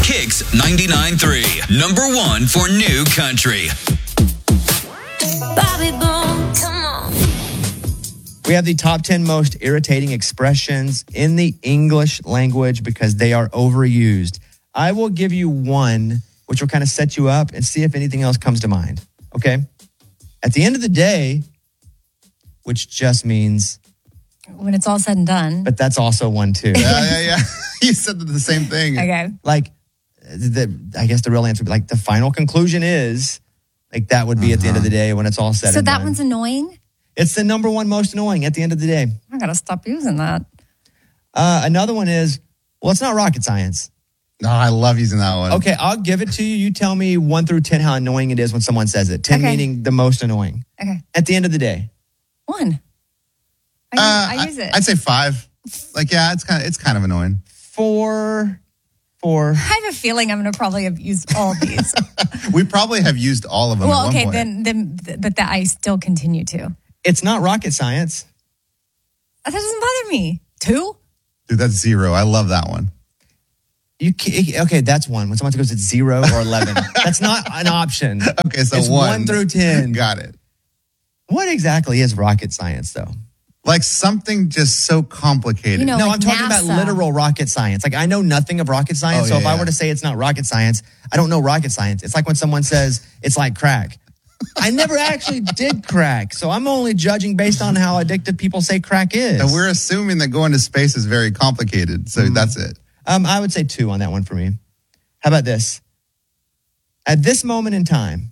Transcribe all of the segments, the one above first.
Kicks 99.3, number one for new country. Bobby Bones, come on. We have the top 10 most irritating expressions in the English language because they are overused. I will give you one, which will kind of set you up and see if anything else comes to mind. Okay? At the end of the day, which just means... When it's all said and done. But that's also one too. Yeah. You said the same thing. Okay. Like, I guess the real answer would be like the final conclusion is, like that would be at the end of the day when it's all said So and that done. one's annoying? It's the number one most annoying at the end of the day. I got to stop using that. Another one is, well, it's not rocket science. No, I love using that one. Okay, I'll give it to you. You tell me 1 through 10 how annoying it is when someone says it. 10 Okay. meaning the most annoying. Okay. At the end of the day. 1. I use it. I'd say 5. Like, yeah, it's kind of annoying. 4. I have a feeling I'm going to probably have used all of these. We probably have used all of them at Well, one okay, point. but that I still continue to. It's not rocket science. That doesn't bother me. 2? Dude, that's 0. I love that one. Okay, that's one. When someone goes it's 0 or 11. That's not an option. Okay, so it's 1 through 10. Got it. What exactly is rocket science, though? Like something just so complicated. You know, No, like I'm talking about NASA. literal rocket science. Like, I know nothing of rocket science, Oh, so if I yeah. were to say it's not rocket science, I don't know rocket science. It's like when someone says it's like crack. I never actually did crack, so I'm only judging based on how addictive people say crack is. And we're assuming that going to space is very complicated, so that's it. I would say 2 on that one for me. How about this? At this moment in time.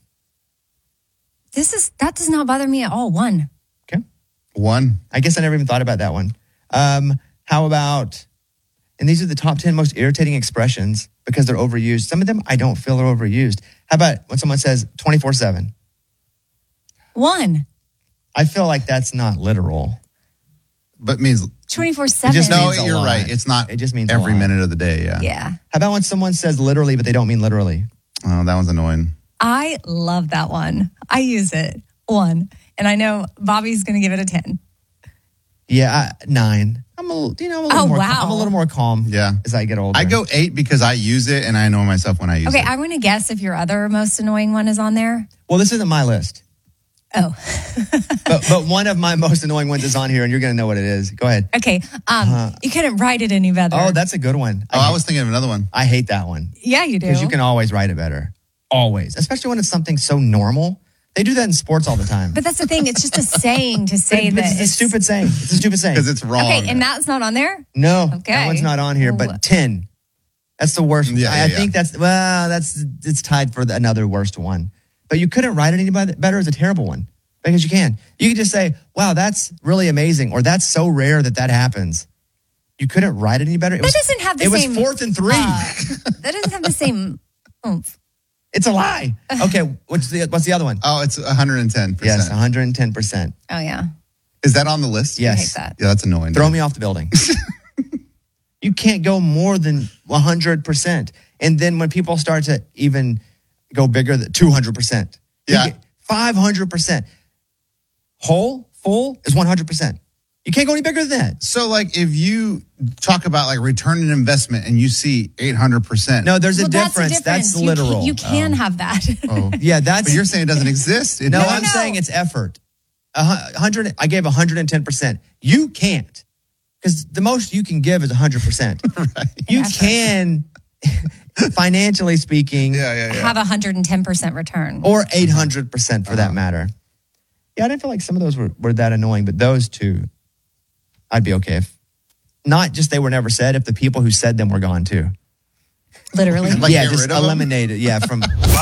That does not bother me at all. 1. Okay. 1. I guess I never even thought about that one. How about, and these are the top 10 most irritating expressions because they're overused. Some of them I don't feel are overused. How about when someone says 24/7? 1. I feel like that's not literal. But means 24/7. It just no, means a you're lot. right. It's not. It just means a every lot. minute of the day. Yeah. Yeah. How about when someone says literally, but they don't mean literally? Oh, that one's annoying. I love that one. I use it. 1. And I know Bobby's going to give it a 10. Yeah, 9. I'm a little more. wow. I'm a little more calm. Yeah. As I get older. I go 8 because I use it and I annoy myself when I use Okay, it. I'm going to guess if your other most annoying one is on there. Well, this isn't my list, Oh, but one of my most annoying ones is on here, and you're going to know what it is. Go ahead. okay. You couldn't write it any better. Oh, that's a good one. I was thinking of another one. I hate that one. yeah, you do. Because you can always write it better. Always. Especially when it's something so normal. They do that in sports all the time. But that's the thing. It's just a saying to say that It's a stupid saying. It's a stupid saying. Because it's wrong. Okay, and that's not on there? No, Okay. that one's not on here, but 10. That's the worst. Yeah, I yeah. think it's tied for another worst one. But you couldn't write it any better as a terrible one. Because you can. You can just say, wow, that's really amazing. Or that's so rare that happens. You couldn't write it any better. That doesn't have the same... It was 4th and 3. that doesn't have the same oomph. It's a lie. Okay, what's the other one? Oh, it's 110%. Yes, 110%. Oh, yeah. Is that on the list? Yes. I hate that. Yeah, that's annoying. Throw me off the building. You can't go more than 100%. And then when people start to even go bigger than 200%. Yeah. 500%. Whole, full is 100%. You can't go any bigger than that. So, like, if you talk about, like, return on investment and you see 800%. No, there's a Well, difference. That's You literal. You can have that. Oh. Yeah, that's... But you're saying it doesn't exist. It No, does? I'm saying it's effort. 100. I gave 110%. You can't. Because the most you can give is 100%. Right. You Effort. can, financially speaking, Yeah. Have 110% return. or 800% for that matter. Yeah, I didn't feel like some of those were that annoying, but those two, I'd be okay if. Not just they were never said, if the people who said them were gone too. Literally. Like, yeah, get just rid of them? eliminated. Yeah, from